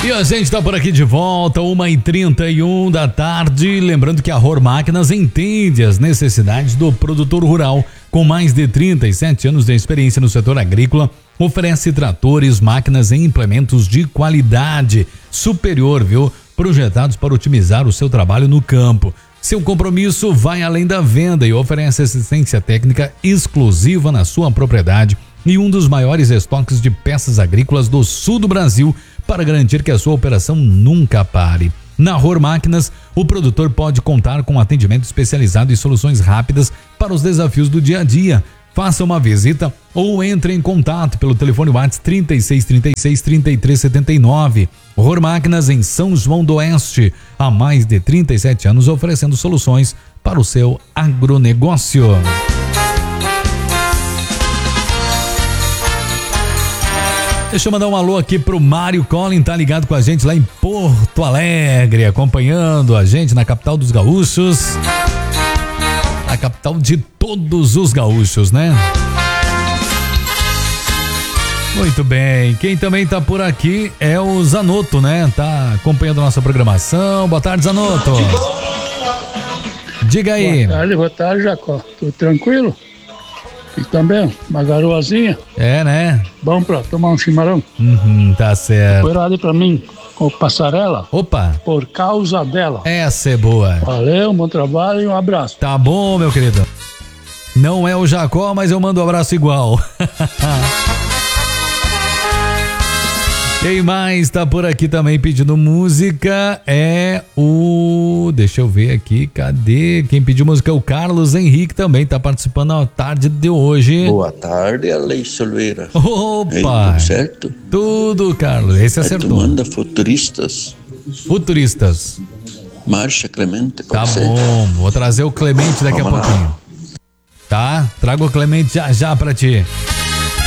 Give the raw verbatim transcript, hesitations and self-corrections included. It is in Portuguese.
E a gente tá por aqui de volta, uma e trinta e um da tarde. Lembrando que a Rohr Máquinas entende as necessidades do produtor rural. Com mais de trinta e sete anos de experiência no setor agrícola, oferece tratores, máquinas e implementos de qualidade superior, viu? Projetados para otimizar o seu trabalho no campo. Seu compromisso vai além da venda e oferece assistência técnica exclusiva na sua propriedade e um dos maiores estoques de peças agrícolas do sul do Brasil para garantir que a sua operação nunca pare. Na Rohr Máquinas, o produtor pode contar com atendimento especializado e soluções rápidas para os desafios do dia a dia. Faça uma visita ou entre em contato pelo telefone WhatsApp trinta e seis, trinta e seis, trinta e três setenta e nove. Rohr Máquinas em São João do Oeste, há mais de trinta e sete anos oferecendo soluções para o seu agronegócio. Deixa eu mandar um alô aqui pro Mário Collin, tá ligado com a gente lá em Porto Alegre, acompanhando a gente na capital dos gaúchos, a capital de todos os gaúchos, né? Muito bem, quem também tá por aqui é o Zanotto, né? Tá acompanhando a nossa programação. Boa tarde, Zanotto. Diga aí. Boa tarde, boa tarde, Jacó. Tudo tranquilo? E também, uma garoazinha. É, né? Bom pra tomar um chimarrão. Uhum, tá certo. Cuidado pra mim, com passarela. Opa. Por causa dela. Essa é boa. Valeu, bom trabalho e um abraço. Tá bom, meu querido. Não é o Jacó, mas eu mando um abraço igual. Quem mais tá por aqui também pedindo música é o... Deixa eu ver aqui, cadê? Quem pediu música é o Carlos Henrique, também tá participando na tarde de hoje. Boa tarde, Alex Oliveira. Opa! Ei, tudo certo? Tudo, Carlos, esse acertou. Aí tu manda futuristas. Futuristas. Marcha Clemente, pode Tá ser? bom, vou trazer o Clemente daqui Vamos a lá. pouquinho. Tá? Trago o Clemente já já pra ti.